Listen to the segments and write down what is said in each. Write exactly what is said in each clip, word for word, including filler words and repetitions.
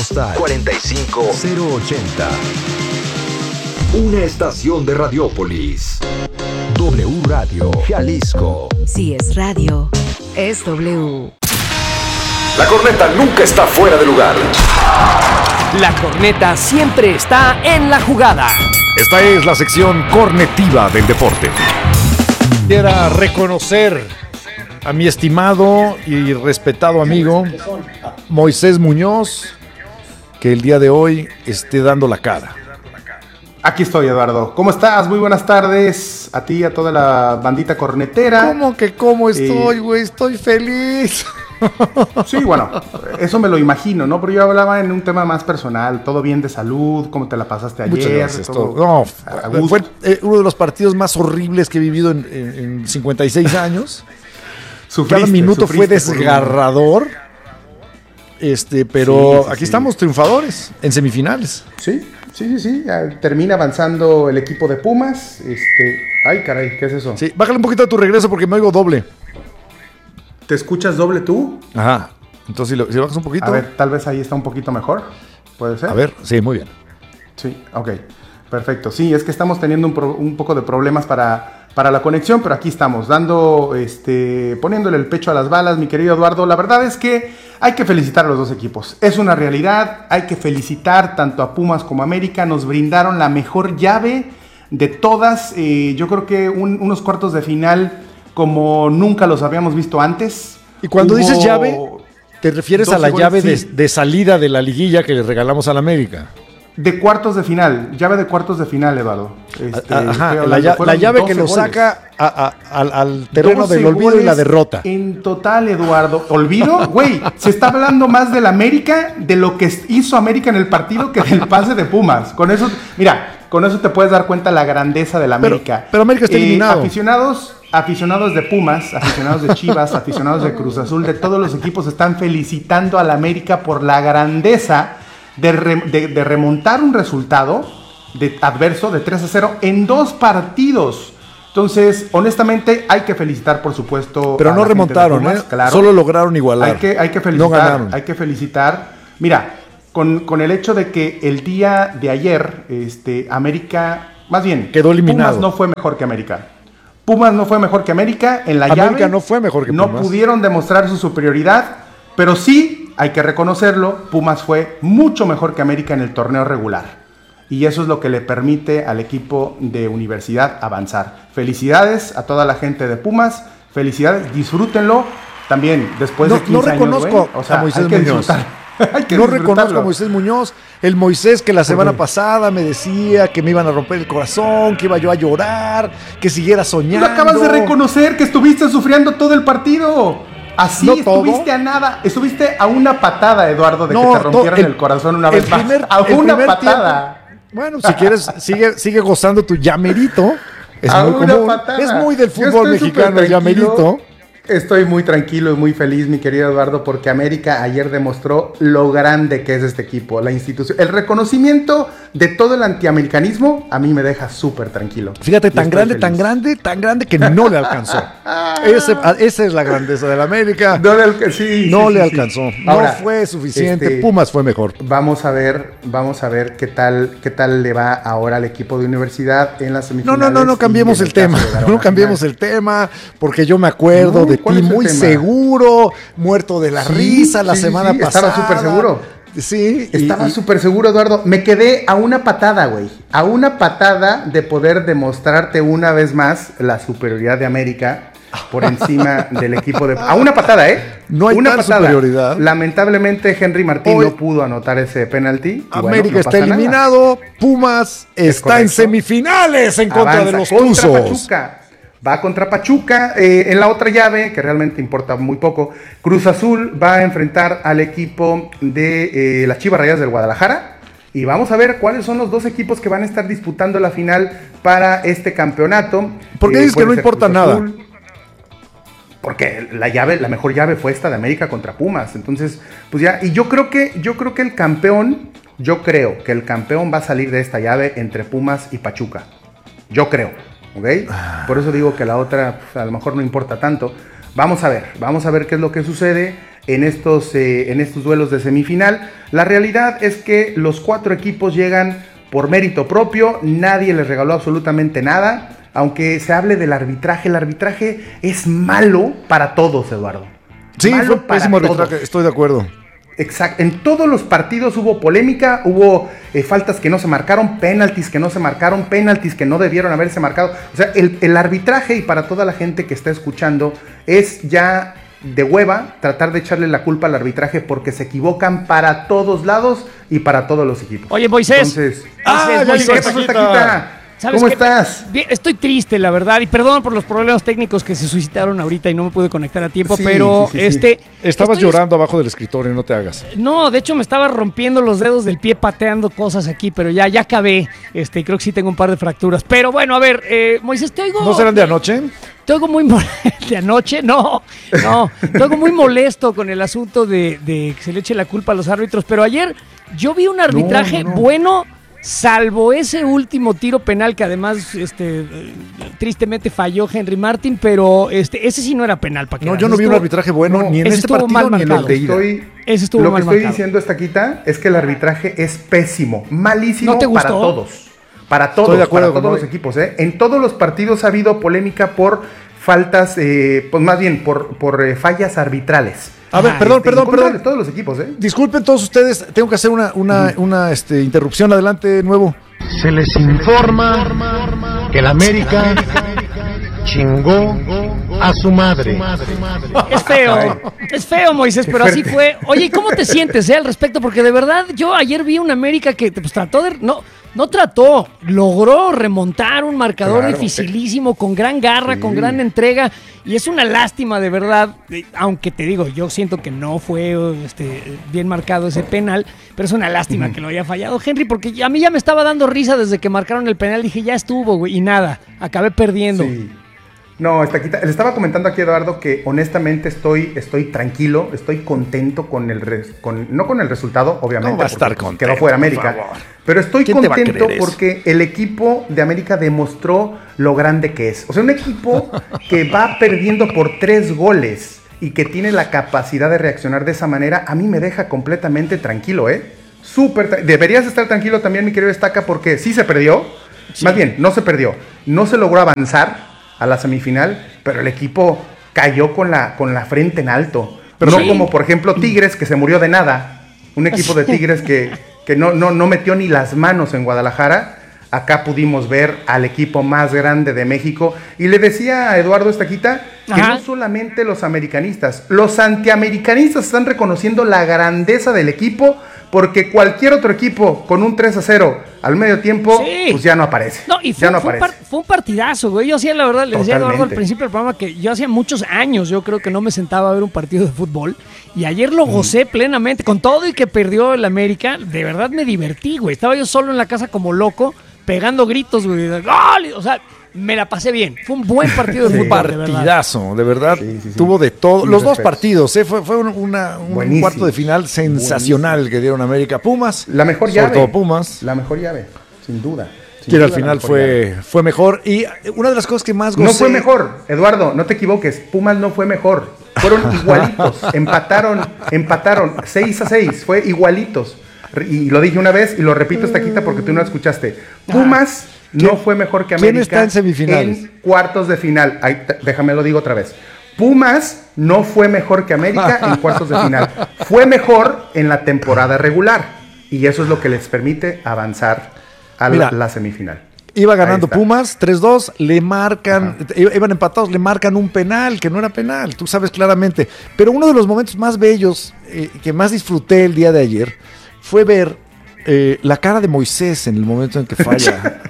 postal cuarenta y cinco cero ochenta. Una estación de Radiópolis. W Radio Jalisco. Si es radio, es W. La corneta nunca está fuera de lugar. La corneta siempre está en la jugada. Esta es la sección cornetiva del deporte. Quiero reconocer a mi estimado y respetado amigo Moisés Muñoz, que el día de hoy esté dando la cara. Aquí estoy, Eduardo. ¿Cómo estás? Muy buenas tardes a ti y a toda la bandita cornetera. ¿Cómo que cómo estoy, güey? Eh... Estoy feliz. Sí, bueno, eso me lo imagino, ¿no? Pero yo hablaba en un tema más personal. ¿Todo bien de salud? ¿Cómo te la pasaste ayer? Muchas gracias. Todo... No, fue eh, uno de los partidos más horribles que he vivido en, en, en cincuenta y seis años. Cada minuto fue desgarrador. Este, pero sí, sí, aquí sí. Estamos triunfadores en semifinales. Sí, sí, sí, sí. Termina avanzando el equipo de Pumas. Este, ay, caray, ¿qué es eso? Sí, bájale un poquito a tu regreso porque me oigo doble. ¿Te escuchas doble tú? Ajá. Entonces, si, lo, si lo bajas un poquito. A ver, tal vez ahí está un poquito mejor. ¿Puede ser? A ver, sí, muy bien. Sí, ok. Perfecto. Sí, es que estamos teniendo un, pro, un poco de problemas para, para la conexión, pero aquí estamos, dando, este, poniéndole el pecho a las balas, mi querido Eduardo. La verdad es que hay que felicitar a los dos equipos. Es una realidad. Hay que felicitar tanto a Pumas como a América. Nos brindaron la mejor llave de todas. Eh, yo creo que un, unos cuartos de final como nunca los habíamos visto antes. Y cuando Hubo dices llave, ¿te refieres a la llave de, de salida de la liguilla que le regalamos a la América? De cuartos de final, llave de cuartos de final, Eduardo. Este, Ajá, la, llave, la llave que lo goles. saca a, a, al, al terreno del olvido y la derrota. En total, Eduardo. ¿Olvido? Güey, se está hablando más del América, de lo que hizo América en el partido que del pase de Pumas. Con eso, mira, con eso te puedes dar cuenta la grandeza del América. Pero, pero América está eh, eliminado. Aficionados... Aficionados de Pumas, aficionados de Chivas, aficionados de Cruz Azul, de todos los equipos están felicitando a la América por la grandeza de, re, de, de remontar un resultado de adverso de tres a cero en dos partidos. Entonces, honestamente, hay que felicitar, por supuesto. Pero a no la remontaron, Pumas, ¿eh? Claro. Solo lograron igualar. Hay que, hay que felicitar. No ganaron. Hay que felicitar. Mira, con, con el hecho de que el día de ayer, este, América, más bien, quedó eliminado. Pumas no fue mejor que América. Pumas no fue mejor que América en la América llave. no fue mejor que no Pumas. No pudieron demostrar su superioridad, pero sí, hay que reconocerlo, Pumas fue mucho mejor que América en el torneo regular. Y eso es lo que le permite al equipo de Universidad avanzar. Felicidades a toda la gente de Pumas, felicidades, disfrútenlo. También, después no, de quince no reconozco años, güey, o sea, a Moisés hay que Muñoz. Hay que no reconozco a Moisés Muñoz, el Moisés que la semana pasada me decía que me iban a romper el corazón, que iba yo a llorar, que siguiera soñando. Tú lo acabas de reconocer, que estuviste sufriendo todo el partido. Así no estuviste todo. a nada, estuviste a una patada, Eduardo, de no, que te rompieran el, el corazón una vez más. Primer, a una patada. Tiempo, bueno, si quieres, sigue, sigue gozando tu llamerito. Es a muy una común. patada. Es muy del fútbol mexicano el llamerito. Estoy muy tranquilo y muy feliz, mi querido Eduardo, porque América ayer demostró lo grande que es este equipo, la institución. El reconocimiento de todo el antiamericanismo a mí me deja súper tranquilo. Fíjate, tan grande, feliz. tan grande, tan grande que no le alcanzó. Ese, esa es la grandeza de la América. No le, sí, no sí, le sí, alcanzó. Sí. Ahora, no fue suficiente. Este, Pumas fue mejor. Vamos a ver, vamos a ver qué tal, qué tal le va ahora al equipo de Universidad en las semifinales. No, no, no, no cambiemos el tema. No cambiemos el tema, porque yo me acuerdo no, de ti muy seguro, muerto de la sí, risa la sí, semana sí, pasada. Estaba súper seguro. Sí. Estaba súper seguro, Eduardo. Me quedé a una patada, güey. A una patada de poder demostrarte una vez más la superioridad de América por encima del equipo de... A una patada, ¿eh? No hay una tal patada. superioridad. Lamentablemente, Henry Martín Hoy, no pudo anotar ese penalti. América bueno, no está eliminado. Nada. Pumas es está correcto. en semifinales en contra Avanza de los contra Tuzos. Pachuca. Va contra Pachuca. Eh, en la otra llave, que realmente importa muy poco, Cruz Azul va a enfrentar al equipo de eh, las Chivas Rayadas del Guadalajara. Y vamos a ver cuáles son los dos equipos que van a estar disputando la final para este campeonato. ¿Por qué eh, dices que no importa Cruz nada? Azul, porque la llave, la mejor llave fue esta de América contra Pumas. Entonces, pues ya, y yo creo que, yo creo que el campeón, yo creo que el campeón va a salir de esta llave entre Pumas y Pachuca. Yo creo. ¿Ok? Por eso digo que la otra pues, a lo mejor no importa tanto. vamos a ver, vamos a ver qué es lo que sucede en estos, eh, en estos duelos de semifinal. La realidad es que los cuatro equipos llegan por mérito propio, nadie les regaló absolutamente nada, aunque se hable del arbitraje, el arbitraje es malo para todos, Eduardo. Sí, malo fue pésimo arbitraje, todos. Estoy de acuerdo. Exacto, en todos los partidos hubo polémica, hubo eh, faltas que no se marcaron, penaltis que no se marcaron, penaltis que no debieron haberse marcado. O sea, el, el arbitraje, y para toda la gente que está escuchando, es ya de hueva tratar de echarle la culpa al arbitraje porque se equivocan para todos lados y para todos los equipos. Oye, Moisés. Entonces, Ah, ¿qué pasó, Taquita? ¿Cómo qué? estás? Bien, estoy triste, la verdad, y perdón por los problemas técnicos que se suscitaron ahorita y no me pude conectar a tiempo, Sí, pero sí, sí, sí. este... Estabas estoy- llorando abajo del escritorio, no te hagas. No, de hecho me estaba rompiendo los dedos del pie pateando cosas aquí, pero ya, ya acabé, este, y creo que sí tengo un par de fracturas. Pero bueno, a ver, eh, Moisés, te oigo... ¿No serán de anoche? Te oigo muy molesto. ¿De anoche? No, no. Te oigo muy molesto con el asunto de, de que se le eche la culpa a los árbitros. Pero ayer yo vi un arbitraje No, no, no. bueno, salvo ese último tiro penal que además este, eh, tristemente falló Henry Martin. Pero este, ese sí no era penal. ¿Para No, yo no vi un arbitraje bueno no, ni en ese este estuvo partido mal ni en el marcado. de ida. Estoy, Ese estuvo lo mal que estoy marcado. diciendo, Estaquita, es que el arbitraje es pésimo, malísimo ¿No te gustó? para todos. Para todos, Estoy de acuerdo para todos con los Moy. equipos. ¿eh? En todos los partidos ha habido polémica por faltas, eh, pues más bien por, por eh, fallas arbitrales. A ver, Ay, perdón, Este, perdón, en contra perdón. de todos los equipos, ¿eh? Disculpen todos ustedes, tengo que hacer una, una, una este, interrupción. Adelante, nuevo. Se les informa que el América chingó a su madre. Es feo, es feo, Moisés, Qué pero así fuerte. fue. Oye, ¿y cómo te sientes eh, al respecto? Porque de verdad, yo ayer vi un América que pues, trató de... No, no trató, logró remontar un marcador Claro, dificilísimo, con gran garra, Sí. con gran entrega. Y es una lástima, de verdad, eh, aunque te digo, yo siento que no fue este, bien marcado ese penal, pero es una lástima que lo haya fallado Henry, porque a mí ya me estaba dando risa desde que marcaron el penal. Dije, ya estuvo, güey, y nada, acabé perdiendo. Sí. No, Estaquita, le estaba comentando aquí a Eduardo que honestamente estoy, estoy tranquilo, estoy contento con el res- con, no con el resultado, obviamente, No va a estar porque, pues, contento, quedó fuera por América, favor. pero estoy ¿Quién te va a contento creer eso? porque el equipo de América demostró lo grande que es. O sea, un equipo que va perdiendo por tres goles y que tiene la capacidad de reaccionar de esa manera, a mí me deja completamente tranquilo, ¿eh? Súper, tra- deberías estar tranquilo también, mi querido Estaca, porque sí se perdió, más bien, no se perdió, no se logró avanzar a la semifinal, pero el equipo cayó con la, con la frente en alto. Pero no sí. como, por ejemplo, Tigres, que se murió de nada. Un equipo de Tigres que, que no, no, no metió ni las manos en Guadalajara. Acá pudimos ver al equipo más grande de México. Y le decía a Eduardo Estaquita que Ajá. no solamente los americanistas, los antiamericanistas están reconociendo la grandeza del equipo, porque cualquier otro equipo con un tres a cero al medio tiempo, Sí. pues ya no aparece. No, y fue, ya no fue un aparece. par- fue un partidazo, güey. Yo hacía, la verdad, le decía a Eduardo al Totalmente. principio del programa que yo hacía muchos años, yo creo que no me sentaba a ver un partido de fútbol. Y ayer lo gocé plenamente, con todo y que perdió el América. De verdad me divertí, güey. Estaba yo solo en la casa como loco, pegando gritos, güey. de ¡Gol! O sea, me la pasé bien. Fue un buen partido de Un fútbol, de verdad. partidazo, de verdad. Sí, sí, sí. Tuvo de todo. Mis Los dos respetos. partidos, ¿eh? fue, fue un, una- un Buenísimo. cuarto de final sensacional el que dieron América Pumas. La mejor sobre llave. todo Pumas. La mejor llave, sin duda. Sin Que al duda la final mejor llave. fue, fue mejor. Y una de las cosas que más gocé... No fue mejor, Eduardo, no te equivoques. Pumas no fue mejor. Fueron igualitos. empataron, empataron. seis a seis, fue igualitos. Y lo dije una vez y lo repito esta quita porque tú no la escuchaste. Pumas no fue mejor que ¿Quién América está en semifinales? en cuartos de final. Ahí, te- déjame lo digo otra vez. Pumas no fue mejor que América en cuartos de final. Fue mejor en la temporada regular. Y eso es lo que les permite avanzar a la, Mira, la semifinal. Iba Ahí ganando está. Pumas, tres dos, le marcan, iban empatados, le marcan un penal, que no era penal, tú sabes claramente. Pero uno de los momentos más bellos, eh, que más disfruté el día de ayer, fue ver eh, la cara de Moisés en el momento en que falla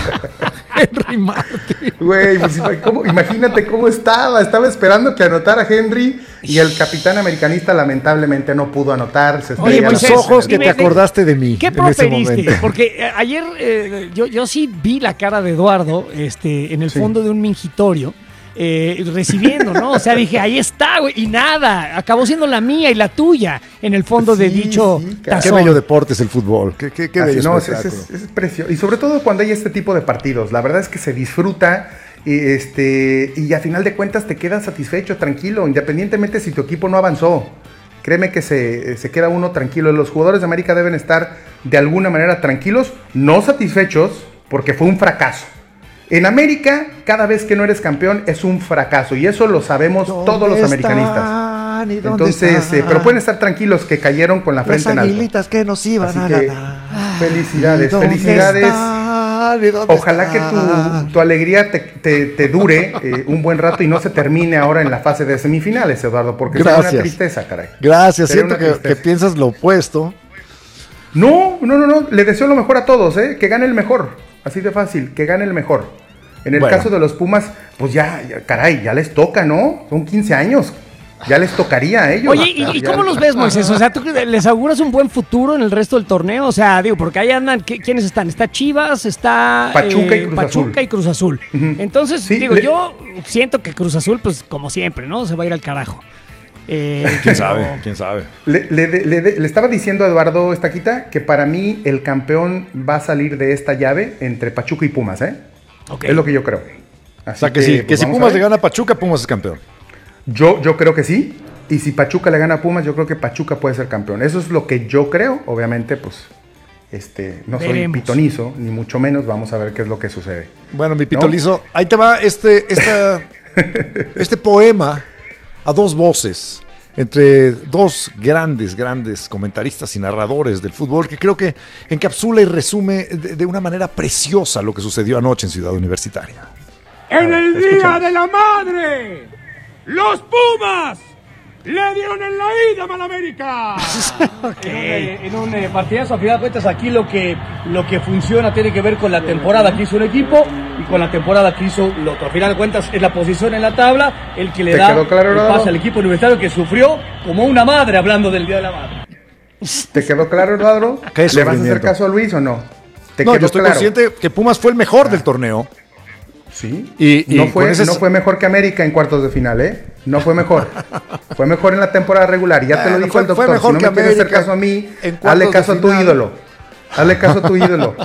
Henry Martin. Güey, pues, ¿cómo? Imagínate cómo estaba. Estaba esperando que anotara Henry y el capitán americanista lamentablemente no pudo anotar. Se Oye, estrella Los Moisés, la- ojos que dime, te acordaste de mí ¿Qué en ese proferiste? momento. Porque eh, ayer eh, yo, yo sí vi la cara de Eduardo este, en el Sí. fondo de un mingitorio. eh, recibiendo, ¿no? O sea, dije, ahí está, güey, y nada, acabó siendo la mía y la tuya en el fondo de Sí, dicho sí, cara. Qué tazón. bello deporte es el fútbol, qué, qué, qué Así, bello no, es, espectáculo. es- es precioso. Y sobre todo cuando hay este tipo de partidos. La verdad es que se disfruta Y, este, y a final de cuentas te quedas satisfecho, tranquilo, independientemente si tu equipo no avanzó. Créeme que se, se queda uno tranquilo. Los jugadores de América deben estar de alguna manera tranquilos, no satisfechos, porque fue un fracaso. En América, cada vez que no eres campeón es un fracaso, y eso lo sabemos todos los americanistas. Entonces, eh, pero pueden estar tranquilos que cayeron con la frente en alto. Las aguilitas que nos iban Así a que, ganar. felicidades, felicidades. Ojalá que tu, tu alegría te, te, te dure eh, un buen rato y no se termine ahora en la fase de semifinales, Eduardo, porque es una tristeza, caray. Gracias, Sería siento una que, tristeza. que piensas lo opuesto. No, no, no, no, le deseo lo mejor a todos, ¿eh? Que gane el mejor, así de fácil, que gane el mejor. En el Bueno. caso de los Pumas, pues ya, ya, caray, ya les toca, ¿no? Son quince años, ya les tocaría a ellos. Oye, ¿y, y Ya- cómo los ves, Moisés? O sea, ¿tú les auguras un buen futuro en el resto del torneo? O sea, digo, porque ahí andan, ¿qué- ¿quiénes están? Está Chivas, está Pachuca y Cruz Pachuca Azul. y Cruz Azul. Ujú. Entonces, Sí, digo, le- yo siento que Cruz Azul, pues como siempre, ¿no? Se va a ir al carajo. Eh, ¿Quién pero- sabe? ¿Quién sabe? Le, le- le- le- le estaba diciendo a Eduardo Estaquita que para mí el campeón va a salir de esta llave entre Pachuca y Pumas, ¿eh? Ok. Es lo que yo creo. O Así sea, que, sí, que pues, si vamos a Pumas ver. le gana a Pachuca, Pumas es campeón. Yo, yo creo que sí. Y si Pachuca le gana a Pumas, yo creo que Pachuca puede ser campeón. Eso es lo que yo creo. Obviamente, pues, este, no soy Veremos. pitonizo, ni mucho menos. Vamos a ver qué es lo que sucede. Bueno, mi pitolizo, ahí te va este, esta, este poema a dos voces, entre dos grandes, grandes comentaristas y narradores del fútbol, que creo que encapsula y resume de, de una manera preciosa lo que sucedió anoche en Ciudad Universitaria. En A ver, el Día escuchemos. de la Madre, los Pumas le dieron en la ida a la América. En un, eh, en un eh, partidazo, a final de cuentas, aquí lo que, lo que funciona tiene que ver con la temporada que hizo un equipo y con la temporada que hizo el otro. A final de cuentas, es la posición en la tabla el que le ¿Te da quedó claro, el Eduardo? pase al equipo universitario que sufrió como una madre, hablando del Día de la Madre. ¿Te quedó claro, Eduardo? Qué ¿Le vas a hacer sufrimiento. caso a Luis o no? ¿Te No, quedó yo estoy claro? consciente que Pumas fue el mejor del torneo. Sí. Y- y no, con fue, ese- no fue mejor que América en cuartos de final, ¿eh? No fue mejor. Fue mejor en la temporada regular. Y ya te lo Bueno, dijo fue- el doctor. fue mejor si no que me quieres hacer América caso a mí, en cuartos hazle de caso a tu final. ídolo. Hazle caso a tu ídolo.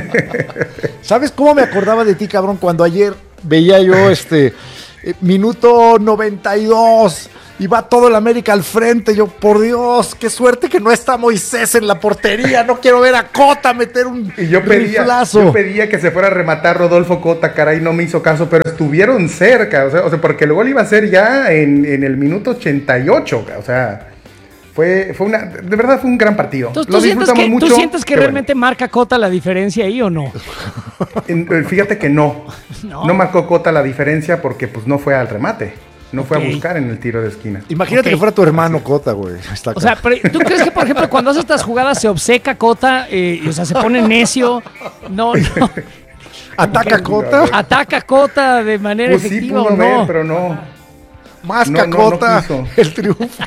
¿Sabes cómo me acordaba de ti, cabrón? Cuando ayer veía yo este eh, minuto noventa y dos y va todo el América al frente. Yo, por Dios, qué suerte que no está Moisés en la portería. No quiero ver a Cota meter un Y yo pedía, riflazo. yo pedía que se fuera a rematar Rodolfo Cota, caray, no me hizo caso, pero estuvieron cerca, o sea, o sea porque el gol iba a ser ya en, en el minuto ochenta y ocho, o sea, fue, fue una, de verdad fue un gran partido. Entonces, Lo ¿tú sientes, disfrutamos que, mucho. ¿tú sientes que qué realmente marca Cota la diferencia ahí o no? bueno. En- eh, Fíjate que no, No. no, marcó Cota la diferencia porque pues no fue al remate, no fue Ok. a buscar en el tiro de esquina. Imagínate Ok. que fuera tu hermano Cota, güey. Está O sea, acá. pero, ¿tú crees que, por ejemplo, cuando hace estas jugadas se obceca Cota eh, y, o sea, se pone necio? No, no. ¿Ataca que- Cota? ¿Ataca Cota de manera Pues sí efectiva pudo o ver, no? pero no. Masca no, no, no Cota quiso. el triunfo.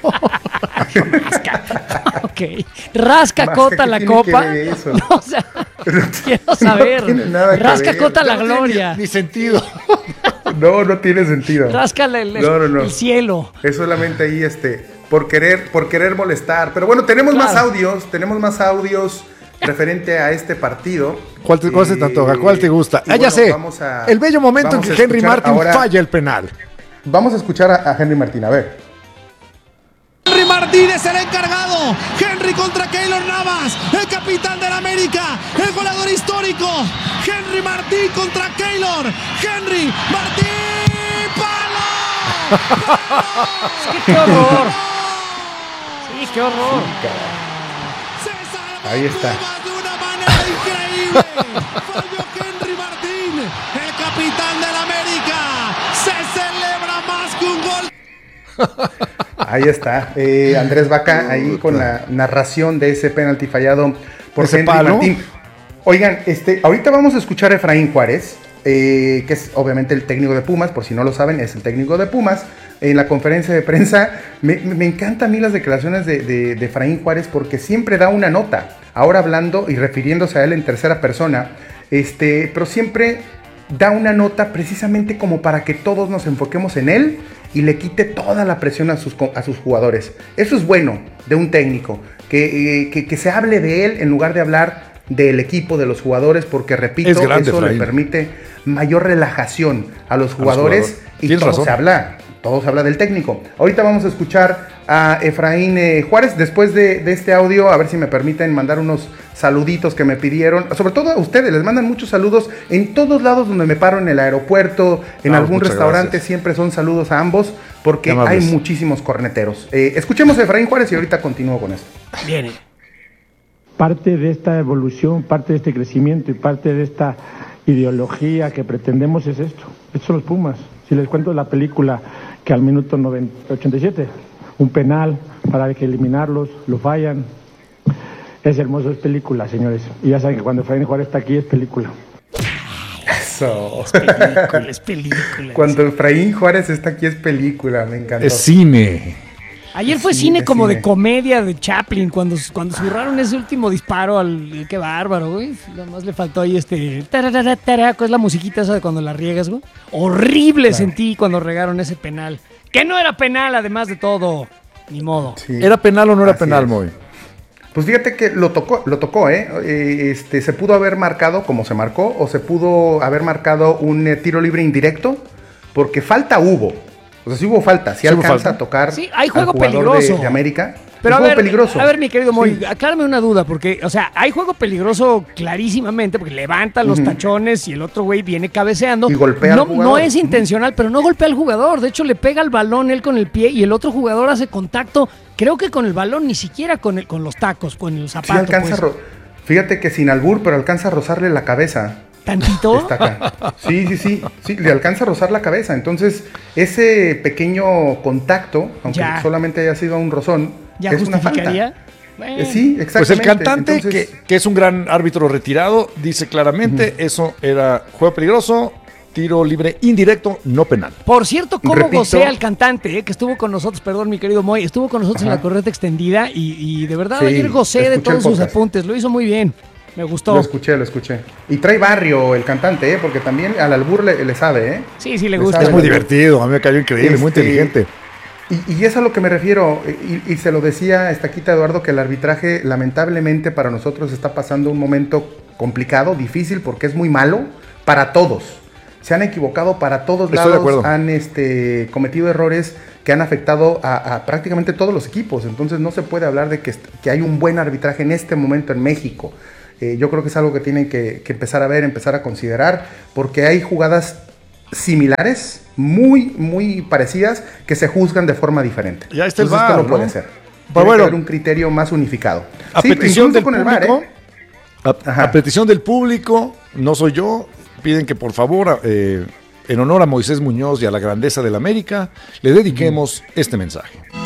Ok. ¿Rasca Masca, Cota ¿qué la tiene que copa? ver eso? No, o sea, quiero saber. tiene nada que Rasca ver. Cota la No tiene gloria. Ni, ni sentido. No, no tiene sentido. Rasca el, el- No, no, no. el cielo. Es solamente ahí este por querer por querer molestar, pero bueno, tenemos Claro. más audios, tenemos más audios referente a este partido. ¿Cuál te, cuál se te Eh, antoja? ¿Cuál te gusta? y Ah, ya bueno, sé. vamos a- El bello momento en vamos que a Henry escuchar Martin ahora- falla el penal. Vamos a escuchar a, a Henry Martín, a ver. Henry Martínez, el encargado. Henry contra Keylor Navas, el capitán del América, el goleador histórico. Henry Martín contra Keylor. Henry Martín, ¡palo! Sí, qué horror. Sí, qué horror. Se salva Ahí está. Pumas de una manera increíble. Falló Henry Martín, el capitán del América. Se celebra más que un gol. Ahí está. Eh, Andrés Vaca ahí con la narración de ese penalti fallado por ¿Ese Henry palo? Martín. Oigan, este, ahorita vamos a escuchar a Efraín Juárez, eh, que es obviamente el técnico de Pumas, por si no lo saben, es el técnico de Pumas. En la conferencia de prensa, me, me encantan a mí las declaraciones de, de, de Efraín Juárez porque siempre da una nota, ahora hablando y refiriéndose a él en tercera persona, este, pero siempre da una nota precisamente como para que todos nos enfoquemos en él y le quite toda la presión a sus, a sus jugadores. Eso es bueno de un técnico, que, eh, que, que se hable de él en lugar de hablar del equipo, de los jugadores, porque repito, Es grande, eso Efraín. le permite mayor relajación a los jugadores, A los jugadores. y Tienes todo razón. se habla, todo se habla del técnico. Ahorita vamos a escuchar a Efraín eh, Juárez, después de, de este audio, a ver si me permiten mandar unos saluditos que me pidieron, sobre todo a ustedes, les mandan muchos saludos en todos lados donde me paro, en el aeropuerto, en Ah, algún muchas restaurante, gracias. siempre son saludos a ambos, porque Qué amables. hay muchísimos corneteros. Eh, escuchemos a Efraín Juárez y ahorita continúo con esto. Viene. Parte de esta evolución, parte de este crecimiento y parte de esta ideología que pretendemos es esto. Estos son los Pumas. Si les cuento la película que al minuto noventa, ochenta y siete, un penal para que eliminarlos, lo fallan. Es hermoso, es película, señores. Y ya saben que cuando Efraín Juárez está aquí es película. Eso. Es película, es película. Cuando Efraín Juárez está aquí es película, me encantó. Es cine. Ayer fue Sí, cine es como cine. de comedia de Chaplin, cuando, cuando zurraron ese último disparo al... Qué bárbaro, güey. Nada más le faltó ahí este... tararara, tarara, ¿cuál es la musiquita esa de cuando la riegas, güey? Horrible sentí cuando regaron ese penal. Que no era penal, además de todo. Ni modo. Sí. ¿Era penal o no era Así penal, es. Moy? Pues fíjate que lo tocó, lo tocó, ¿eh? Eh, Este, se pudo haber marcado como se marcó, o se pudo haber marcado un eh, tiro libre indirecto, porque falta hubo. O sea, sí hubo falta, sí, Sí hubo alcanza falta. a tocar Sí, hay al juego jugador peligroso. de, de América. Pero Es a juego ver, peligroso. a ver, mi querido Moy, Sí. aclárame una duda, porque, o sea, hay juego peligroso clarísimamente, porque levanta los Ujú. tachones y el otro güey viene cabeceando. Y golpea al no, jugador. no es intencional, pero no golpea al jugador. De hecho, le pega el balón él con el pie y el otro jugador hace contacto, creo que con el balón, ni siquiera con, el, con los tacos, con el Sí zapato. alcanza, pues. a ro- fíjate que sin albur, pero alcanza a rozarle la cabeza. ¿Tantito? Está acá. Sí, sí, sí, sí, le alcanza a rozar la cabeza. Entonces, ese pequeño contacto, aunque Ya. solamente haya sido un rozón, ¿Ya es una justificaría? falta. Bueno. Eh, Sí, exactamente. Pues el cantante, Entonces, que, que es un gran árbitro retirado, dice claramente, eso era juego peligroso, tiro libre indirecto, no penal. Por cierto, cómo Repito. gocé al cantante, eh, que estuvo con nosotros, perdón, mi querido Moy, estuvo con nosotros en Ajá. la correcta extendida y, y de verdad Sí, ayer gocé de escuché todos el sus podcast. apuntes, lo hizo muy bien, me gustó. Lo escuché, lo escuché. Y trae barrio el cantante, ¿eh? Porque también al albur le, le sabe, ¿eh? Sí, sí le Le gusta. sabe Es muy al albur. divertido, a mí me cayó increíble, muy Este, inteligente. Y, y es a lo que me refiero, y, y se lo decía Estaquita Eduardo, que el arbitraje lamentablemente para nosotros está pasando un momento complicado, difícil, porque es muy malo para todos. Se han equivocado para todos Estoy de lados, acuerdo. han este, cometido errores que han afectado a, a prácticamente todos los equipos. Entonces no se puede hablar de que, est- que hay un buen arbitraje en este momento en México. Eh, yo creo que es algo que tienen que, que empezar a ver, empezar a considerar, porque hay jugadas similares, muy, muy parecidas, que se juzgan de forma diferente. Ya está el Entonces, V A R, esto no puede ¿no? ser. Pero Tiene bueno, que haber un criterio más unificado. A Sí, petición incluso del con el V A R, público, ¿eh? a, Ajá. a petición del público, no soy yo, piden que por favor, eh, en honor a Moisés Muñoz y a la grandeza del América, le dediquemos este mensaje.